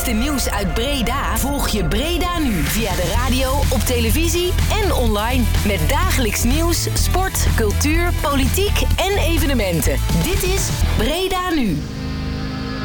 belangrijkste nieuws uit Breda volg je Breda Nu via de radio, op televisie en online. Met dagelijks nieuws, sport, cultuur, politiek en evenementen. Dit is Breda Nu.